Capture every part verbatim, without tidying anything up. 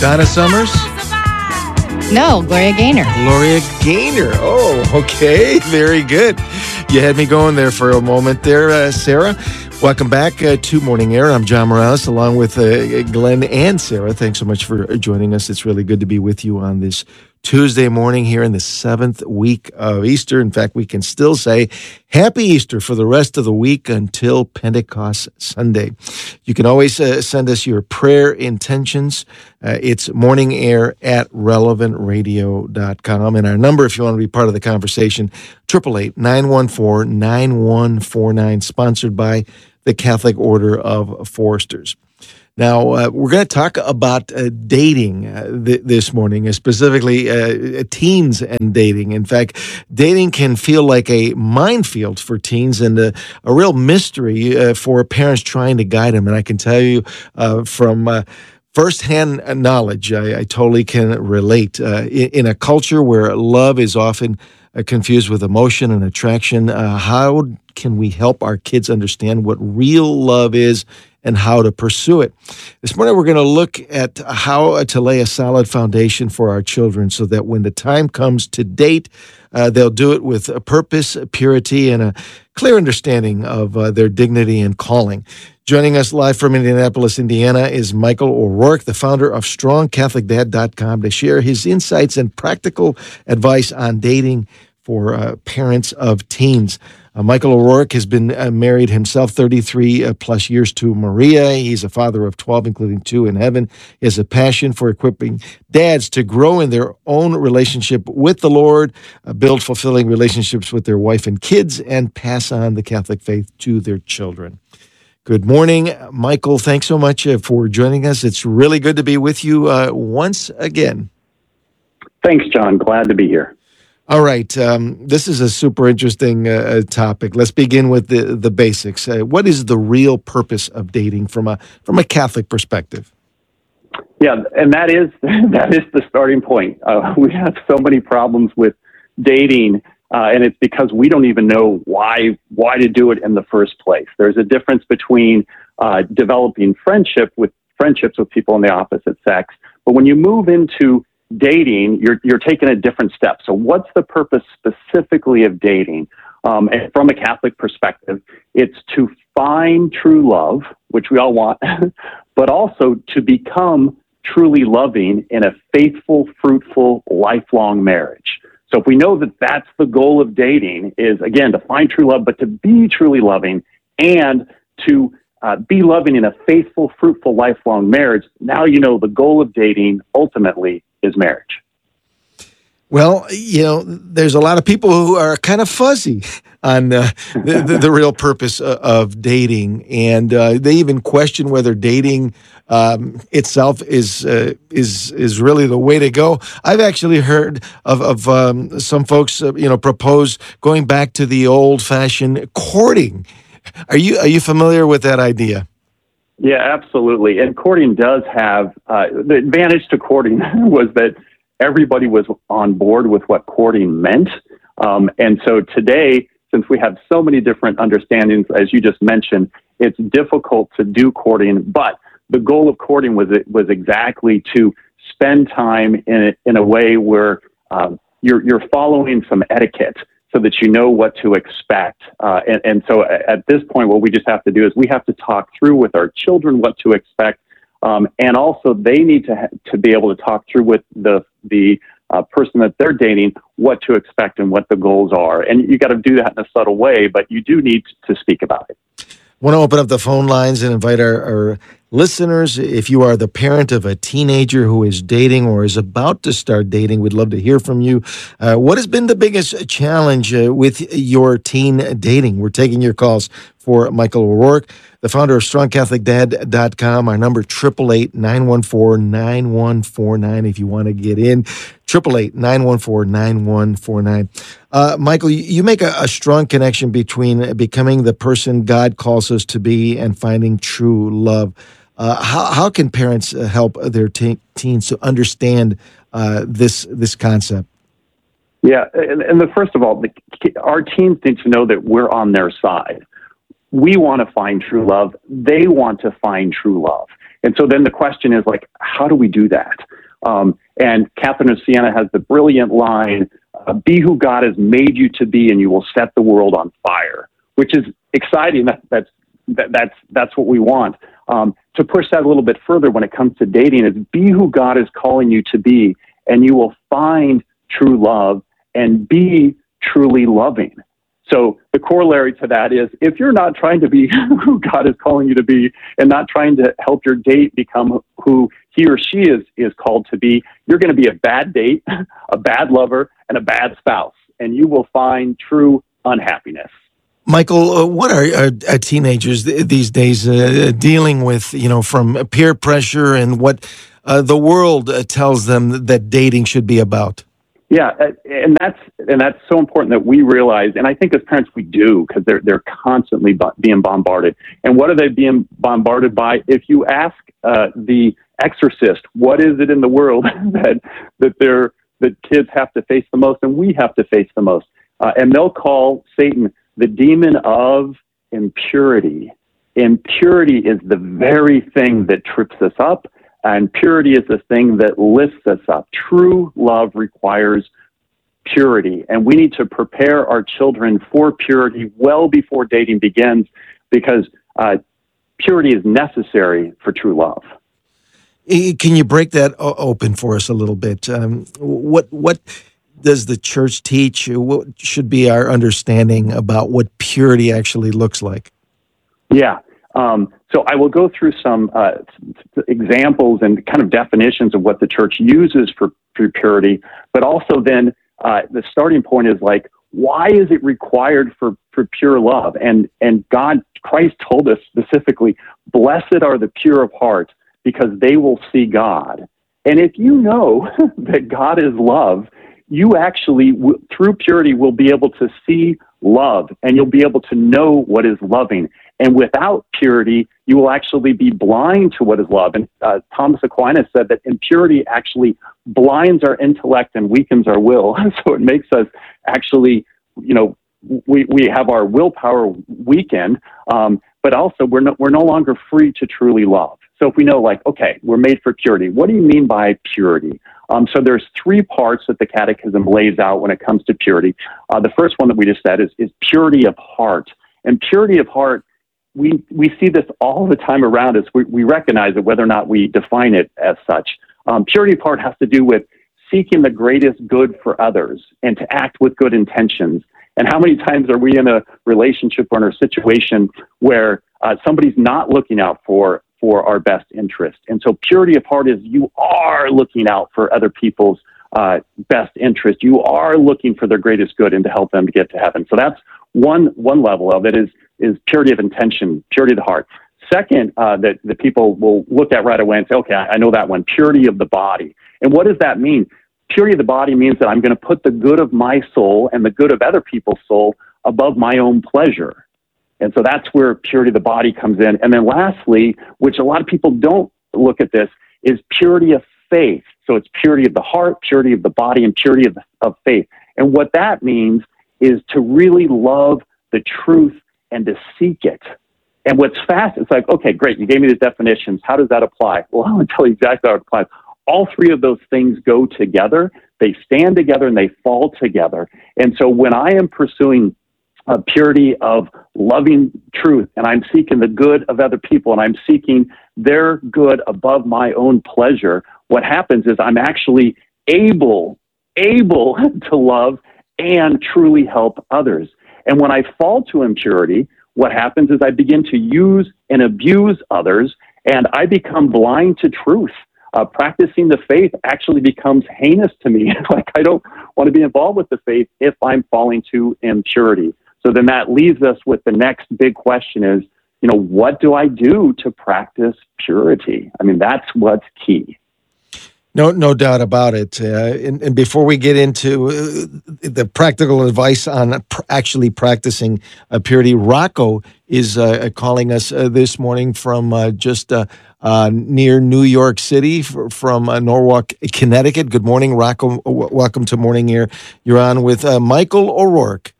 Donna Summers? No, Gloria Gaynor. Gloria Gaynor. Oh, okay. Very good. You had me going there for a moment there, uh, Sarah. Welcome back uh, to Morning Air. I'm John Morales, along with uh, Glenn and Sarah. Thanks so much for joining us. It's really good to be with you on this Tuesday morning here in the seventh week of Easter. In fact, we can still say Happy Easter for the rest of the week until Pentecost Sunday. You can always uh, send us your prayer intentions. Uh, it's morningair at relevant radio dot com. And our number, if you want to be part of the conversation, eight eight eight, nine one four, nine one four nine, sponsored by the Catholic Order of Foresters. Now, uh, we're going to talk about uh, dating uh, th- this morning, uh, specifically uh, teens and dating. In fact, dating can feel like a minefield for teens and a, a real mystery uh, for parents trying to guide them. And I can tell you uh, from uh, firsthand knowledge, I, I totally can relate. Uh, in, in a culture where love is often uh, confused with emotion and attraction, uh, how can we help our kids understand what real love is and how to pursue it? This morning, we're going to look at how to lay a solid foundation for our children so that when the time comes to date, uh, they'll do it with a purpose, purity, and a clear understanding of uh, their dignity and calling. Joining us live from Indianapolis, Indiana, is Michael O'Rourke, the founder of strong catholic dad dot com, to share his insights and practical advice on dating for uh, parents of teens. Uh, Michael O'Rourke has been uh, married himself thirty-three uh, plus years to Maria. He's a father of twelve, including two in heaven. He has a passion for equipping dads to grow in their own relationship with the Lord, uh, build fulfilling relationships with their wife and kids, and pass on the Catholic faith to their children. Good morning, Michael. Thanks so much uh, for joining us. It's really good to be with you uh, once again. Thanks, John. Glad to be here. All right. Um, this is a super interesting uh, topic. Let's begin with the, the basics. Uh, what is the real purpose of dating from a from a Catholic perspective? Yeah, and that is that is the starting point. Uh, we have so many problems with dating, uh, and it's because we don't even know why why to do it in the first place. There's a difference between uh, developing friendship with friendships with people in the opposite sex, but when you move into dating, you're you're taking a different step. So what's the purpose specifically of dating? Um, and from a Catholic perspective, it's to find true love, which we all want, but also to become truly loving in a faithful, fruitful, lifelong marriage. So if we know that that's the goal of dating, is again, to find true love, but to be truly loving and to Uh, be loving in a faithful, fruitful, lifelong marriage. Now you know the goal of dating ultimately is marriage. Well, you know, there's a lot of people who are kind of fuzzy on uh, the, the, the real purpose of, of dating, and uh, they even question whether dating um, itself is uh, is is really the way to go. I've actually heard of of um, some folks, uh, you know, propose going back to the old-fashioned courting. Are you are you familiar with that idea? Yeah, absolutely. And courting does have uh, the advantage to courting was that everybody was on board with what courting meant. Um, and so today, since we have so many different understandings, as you just mentioned, it's difficult to do courting. But the goal of courting was it was exactly to spend time in a, in a way where um, you're you're following some etiquette, so that you know what to expect. Uh, and, and so at this point, what we just have to do is we have to talk through with our children what to expect. Um, and also they need to ha- to be able to talk through with the, the uh, person that they're dating what to expect and what the goals are. And you got to do that in a subtle way, but you do need to speak about it. I want to open up the phone lines and invite our, our listeners. If you are the parent of a teenager who is dating or is about to start dating, we'd love to hear from you. Uh, what has been the biggest challenge uh, with your teen dating? We're taking your calls for Michael O'Rourke, the founder of strong catholic dad dot com. Our number, eight eight eight, nine one four, nine one four nine if you want to get in. eight eight eight, nine one four, nine one four nine. Uh, Michael, you make a, a strong connection between becoming the person God calls us to be and finding true love. Uh, how, how can parents help their te- teens to understand uh, this this concept? Yeah, and, and the first of all, the, our teens need to know that we're on their side. We want to find true love. They want to find true love. And so then the question is like, how do we do that? Um, and Catherine of Siena has the brilliant line, uh, be who God has made you to be and you will set the world on fire, which is exciting. That, that's, that, that's, that's what we want. Um, to push that a little bit further when it comes to dating is be who God is calling you to be and you will find true love and be truly loving. So the corollary to that is if you're not trying to be who God is calling you to be and not trying to help your date become who he or she is, is called to be, you're going to be a bad date, a bad lover, and a bad spouse, and you will find true unhappiness. Michael, uh, what are uh, uh, teenagers th- these days uh, dealing with, you know, from peer pressure and what uh, the world uh, tells them that dating should be about? Yeah, and that's and that's so important that we realize, and I think as parents we do, because they're they're constantly b- being bombarded. And what are they being bombarded by? If you ask uh, the exorcist, what is it in the world that that they're that kids have to face the most, and we have to face the most, uh, and they'll call Satan the demon of impurity. Impurity is the very thing that trips us up. And purity is the thing that lifts us up. True love requires purity. And we need to prepare our children for purity well before dating begins because uh, purity is necessary for true love. Can you break that o- open for us a little bit? Um, what what does the church teach? What should be our understanding about what purity actually looks like? Yeah. Um, so I will go through some uh, examples and kind of definitions of what the church uses for, for purity, but also then uh, the starting point is like, why is it required for, for pure love? And and God, Christ told us specifically, blessed are the pure of heart because they will see God. And if you know that God is love, you actually, w- through purity, will be able to see love and you'll be able to know what is loving. And without purity, you will actually be blind to what is love. And uh, Thomas Aquinas said that impurity actually blinds our intellect and weakens our will. So it makes us actually, you know, we, we have our willpower weakened, um, but also we're no, we're no longer free to truly love. So if we know, like, okay, we're made for purity, what do you mean by purity? Um, so there's three parts that the Catechism lays out when it comes to purity. Uh, the first one that we just said is, is purity of heart. And purity of heart, we we see this all the time around us. We, we recognize it whether or not we define it as such. Um, purity of heart has to do with seeking the greatest good for others and to act with good intentions. And how many times are we in a relationship or in a situation where uh, somebody's not looking out for for our best interest? And so purity of heart is you are looking out for other people's uh, best interest. You are looking for their greatest good and to help them to get to heaven. So that's one one level of it is is purity of intention, purity of the heart. Second, uh, that, that people will look at right away and say, okay, I, I know that one, purity of the body. And what does that mean? Purity of the body means that I'm going to put the good of my soul and the good of other people's soul above my own pleasure. And so that's where purity of the body comes in. And then lastly, which a lot of people don't look at this, is purity of faith. So it's purity of the heart, purity of the body, and purity of, of faith. And what that means is to really love the truth and to seek it. And what's fast, it's like, okay, great, you gave me the definitions. How does that apply? Well, I'm going to tell you exactly how it applies. All three of those things go together. They stand together and they fall together. And so when I am pursuing a purity of loving truth and I'm seeking the good of other people and I'm seeking their good above my own pleasure, what happens is I'm actually able, able to love and truly help others. And when I fall to impurity, what happens is I begin to use and abuse others, and I become blind to truth. Uh, practicing the faith actually becomes heinous to me. Like, I don't want to be involved with the faith if I'm falling to impurity. So then that leaves us with the next big question is, you know, what do I do to practice purity? I mean, that's what's key. No, no doubt about it. Uh, and, and before we get into uh, the practical advice on pr- actually practicing uh, purity, Rocco is uh, calling us uh, this morning from uh, just uh, uh, near New York City, f- from uh, Norwalk, Connecticut. Good morning, Rocco. W- welcome to Morning Air. You're on with uh, Michael O'Rourke.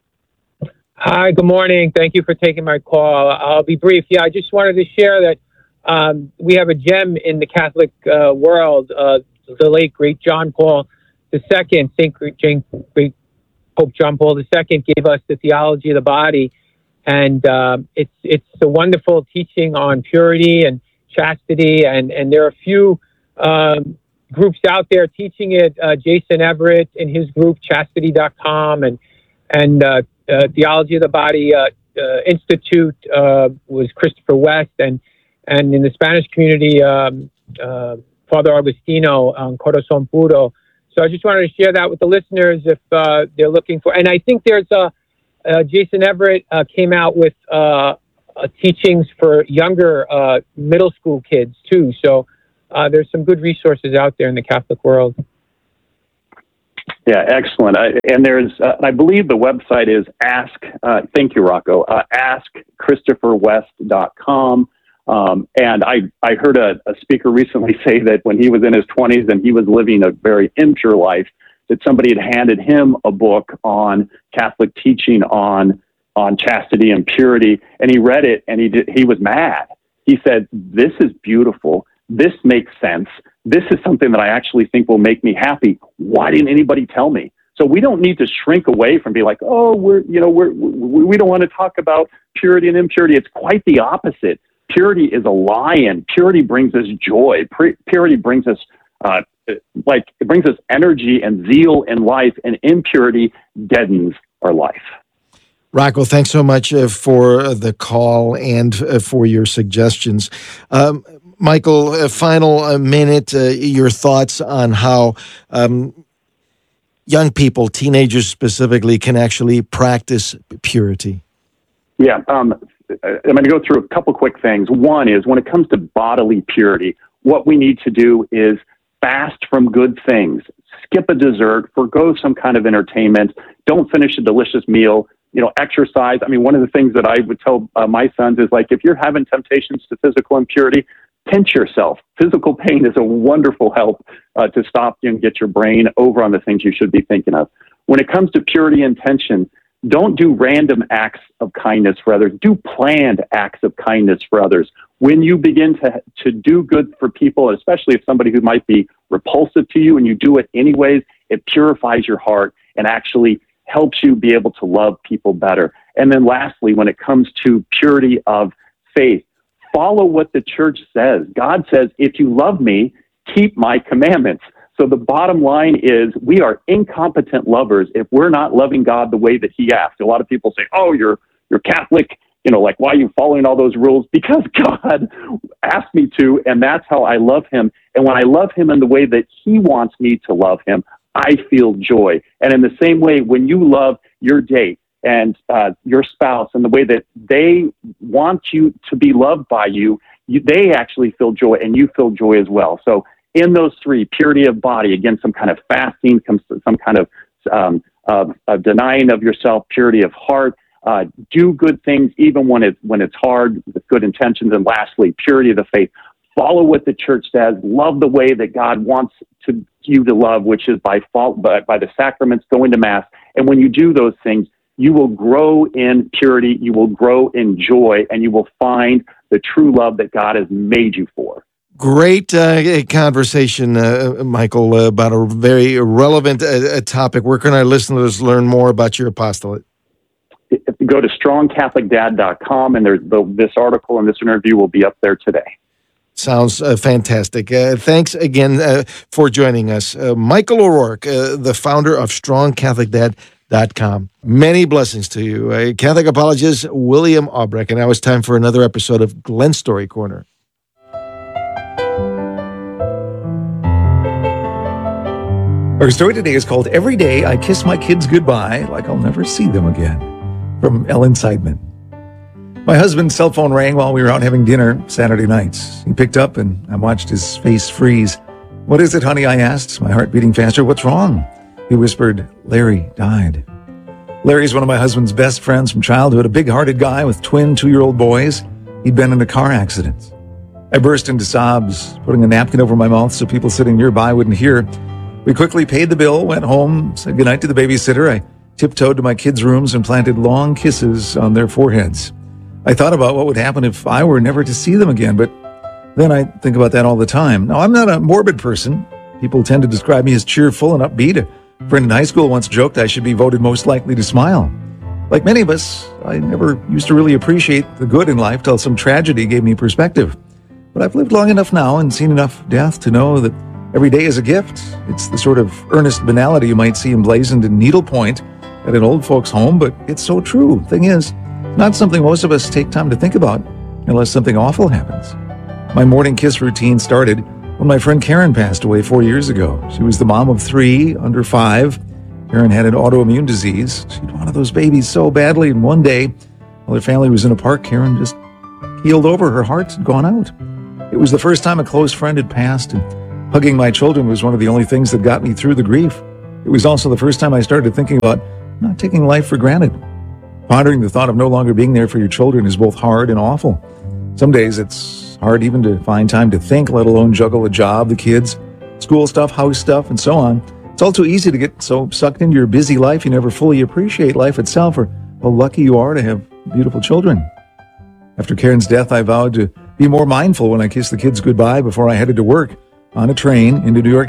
Hi, good morning. Thank you for taking my call. I'll be brief. Yeah, I just wanted to share that Um, we have a gem in the Catholic uh, world. Uh, the late great John Paul the Second, Saint Great Pope John Paul the Second, gave us the theology of the body, and uh, it's it's a wonderful teaching on purity and chastity, and and there are a few um, groups out there teaching it. Uh, Jason Everett and his group, chastity dot com, and and uh, uh, Theology of the Body uh, uh, Institute uh, was Christopher West, and and in the Spanish community, um, uh, Father Agustino on Corazon Puro. So I just wanted to share that with the listeners if uh, they're looking for. And I think there's a uh, Jason Everett uh, came out with uh, uh, teachings for younger uh, middle school kids too. So uh, there's some good resources out there in the Catholic world. Yeah, excellent. I, and there's, uh, I believe the website is ask. Uh, thank you, Rocco. Uh, ask christopher west dot com. Um, and I, I heard a, a speaker recently say that when he was in his twenties and he was living a very impure life, that somebody had handed him a book on Catholic teaching on on chastity and purity, and he read it and he did, he was mad. He said, "This is beautiful. This makes sense. This is something that I actually think will make me happy. Why didn't anybody tell me?" So we don't need to shrink away from being like, "Oh, we're you know we're we, we don't want to talk about purity and impurity." It's quite the opposite. Purity is a lion. Purity brings us joy. Purity brings us, uh, like, it brings us energy and zeal in life, and impurity deadens our life. Rocco, thanks so much uh, for the call and uh, for your suggestions. Um, Michael, a final uh, minute, uh, your thoughts on how um, young people, teenagers specifically, can actually practice purity. Yeah, um, I'm going to go through a couple quick things. One is when it comes to bodily purity, what we need to do is fast from good things. Skip a dessert, forgo some kind of entertainment. Don't finish a delicious meal. You know, exercise. I mean, one of the things that I would tell uh, my sons is like, if you're having temptations to physical impurity, pinch yourself. Physical pain is a wonderful help uh, to stop you and get your brain over on the things you should be thinking of. When it comes to purity intention, don't do random acts of kindness for others. Do planned acts of kindness for others. When you begin to, to do good for people, especially if somebody who might be repulsive to you and you do it anyways, it purifies your heart and actually helps you be able to love people better. And then lastly, when it comes to purity of faith, follow what the church says. God says, if you love me, keep my commandments. So the bottom line is we are incompetent lovers if we're not loving God the way that he asked. A lot of people say, oh, you're you're Catholic, you know, like, why are you following all those rules? Because God asked me to, and that's how I love him. And when I love him in the way that he wants me to love him, I feel joy. And in the same way, when you love your date and uh, your spouse in the way that they want you to be loved by you, you, they actually feel joy, and you feel joy as well. So in those three, purity of body, again, some kind of fasting, some, some kind of, um, of, of denying of yourself, purity of heart, uh, do good things even when it's, when it's hard with good intentions. And lastly, purity of the faith. Follow what the church says. Love the way that God wants to you to love, which is by, by, by the sacraments, going to Mass. And when you do those things, you will grow in purity, you will grow in joy, and you will find the true love that God has made you for. Great uh, conversation, uh, Michael, uh, about a very relevant uh, topic. Where can our listeners learn more about your apostolate? If you go to strong catholic dad dot com, and there's the, this article and this interview will be up there today. Sounds uh, fantastic. Uh, thanks again uh, for joining us. Uh, Michael O'Rourke, uh, the founder of strong catholic dad dot com. Many blessings to you. Uh, Catholic apologist William Albrecht, and now it's time for another episode of Glenn Story Corner. Our story today is called Every Day I Kiss My Kids Goodbye Like I'll Never See Them Again, from Ellen Seidman. My husband's cell phone rang while we were out having dinner Saturday nights. He picked up and I watched his face freeze. "What is it, honey?" I asked, my heart beating faster. "What's wrong?" He whispered, "Larry died." Larry's one of my husband's best friends from childhood, a big-hearted guy with twin two-year-old boys. He'd been in a car accident. I burst into sobs, putting a napkin over my mouth so people sitting nearby wouldn't hear. We quickly paid the bill, went home, said goodnight to the babysitter. I tiptoed to my kids' rooms and planted long kisses on their foreheads. I thought about what would happen if I were never to see them again, but then I think about that all the time. Now, I'm not a morbid person. People tend to describe me as cheerful and upbeat. A friend in high school once joked I should be voted most likely to smile. Like many of us, I never used to really appreciate the good in life till some tragedy gave me perspective. But I've lived long enough now and seen enough death to know that every day is a gift. It's the sort of earnest banality you might see emblazoned in needlepoint at an old folks' home, but it's so true. Thing is, not something most of us take time to think about unless something awful happens. My morning kiss routine started when my friend Karen passed away four years ago. She was the mom of three, under five. Karen had an autoimmune disease. She'd wanted those babies so badly, and one day, while her family was in a park, Karen just keeled over. Her heart had gone out. It was the first time a close friend had passed, and hugging my children was one of the only things that got me through the grief. It was also the first time I started thinking about not taking life for granted. Pondering the thought of no longer being there for your children is both hard and awful. Some days it's hard even to find time to think, let alone juggle a job, the kids, school stuff, house stuff, and so on. It's all too easy to get so sucked into your busy life you never fully appreciate life itself or how lucky you are to have beautiful children. After Karen's death, I vowed to be more mindful when I kissed the kids goodbye before I headed to work on a train into New York